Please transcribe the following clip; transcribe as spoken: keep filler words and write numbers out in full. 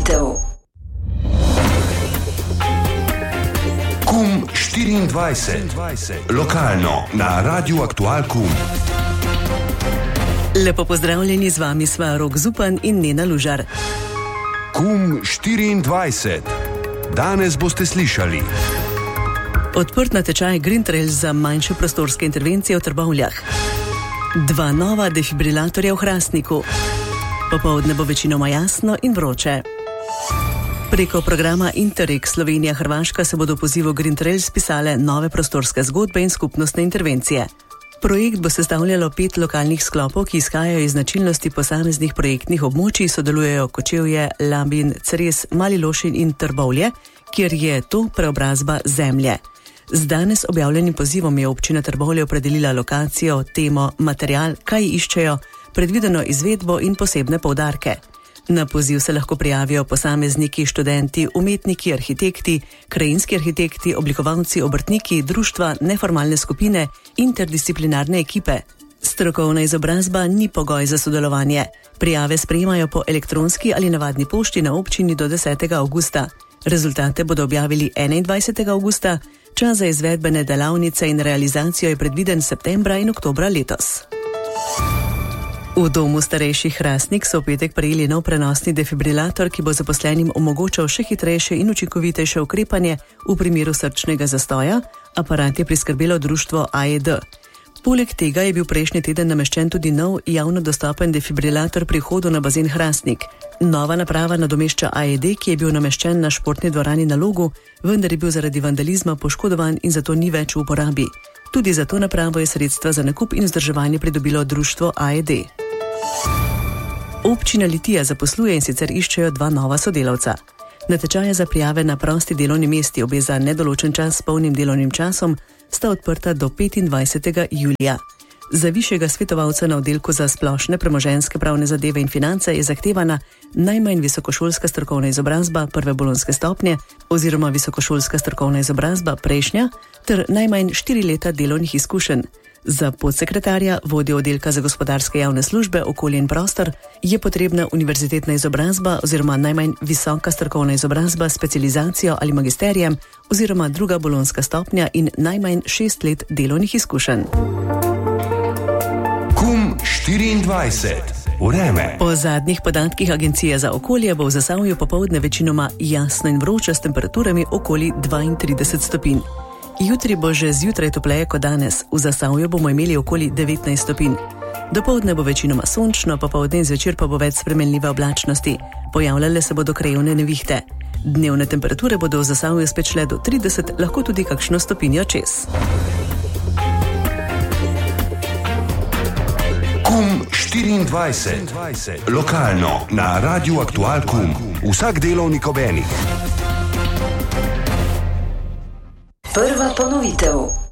ponovitev. Kum štiriindvajset. Lokalno na Radiu Aktual Kum. Lepo pozdravljeni, z vami sva Rok Zupan in Nena Lužar. Kum štiriindvajset. Danes boste slišali. Odprt natečaj Green Trails za manjše prostorske intervencije v Trbovljah. Dva nova defibrilatorja v Hrastniku. Popoldne bo večinoma jasno in vroče. Preko programa Interreg Slovenija-Hrvaška se bodo v pozivu Green Trails pisale nove prostorske zgodbe in skupnostne intervencije. Projekt bo sestavljalo pet lokalnih sklopov, ki izhajajo iz značilnosti posameznih projektnih območij, sodelujejo Kočevje, Labin, Cres, Mali Lošinj in Trbovlje, kjer je to preobrazba zemlje. Z danes objavljenim pozivom je občina Trbovlje opredelila lokacijo, temo, material, kaj iščejo, predvideno izvedbo in posebne poudarke. Na poziv se lahko prijavijo posamezniki, študenti, umetniki, arhitekti, krajinski arhitekti, oblikovalci, obrtniki, društva, neformalne skupine, interdisciplinarne ekipe. Strokovna izobrazba ni pogoj za sodelovanje. Prijave sprejemajo po elektronski ali navadni pošti na občini do desetega avgusta. Rezultate bodo objavili enaindvajsetega avgusta, čas za izvedbene delavnice in realizacijo je predviden septembra in oktobra letos. V domu starejših Hrastnik so v petek prejeli nov prenosni defibrilator, ki bo zaposlenim omogočal še hitrejše in učinkovitejše ukrepanje v primeru srčnega zastoja. Aparat je priskrbelo društvo A E D. Poleg tega je bil prejšnji teden nameščen tudi nov javno dostopen defibrilator pri vhodu na bazen Hrastnik. Nova naprava nadomešča A E D, ki je bil nameščen na športni dvorani na Logu, vendar je bil zaradi vandalizma poškodovan in zato ni več v uporabi. Tudi za to napravo je sredstva za nakup in vzdrževanje pridobilo društvo A E D. Občina Litija zaposluje in sicer iščejo dva nova sodelavca. Natečaje za prijave na prosti delovni mesti, obe za nedoločen čas s polnim delovnim časom, sta odprta do petindvajsetega julija. Za višjega svetovalca na oddelku za splošne premoženjske pravne zadeve in finance je zahtevana najmanj visokošolska strokovna izobrazba prve bolonjske stopnje oziroma visokošolska strokovna izobrazba prejšnja ter najmanj štiri leta delovnih izkušenj. Za podsekretarja, vodjo oddelka za gospodarske javne službe, okolje in prostor, je potrebna univerzitetna izobrazba oziroma najmanj visoka strokovna izobrazba s specializacijo ali magisterijem oziroma druga bolonjska stopnja in najmanj šest let delovnih izkušenj. Kum štiriindvajset. Vreme. Po zadnjih podatkih Agencije za okolje bo v Zasavju popoldne večinoma jasno in vroče s temperaturami okoli dvaintrideset stopinj. Jutri bo že zjutraj topleje kot danes, v Zasavju bomo imeli okoli devetnajst stopinj. Dopoldne bo večinoma sončno, popoldne in zvečer pa bo več spremenljive oblačnosti. Pojavljale se bodo krajevne nevihte. Dnevne temperature bodo v Zasavju spet šle do trideset, lahko tudi kakšno stopinjo čez. Kum štiriindvajset. Lokalno na Radiu Aktual Kum. Vsak delovnik ob enih. Prva ponovitev.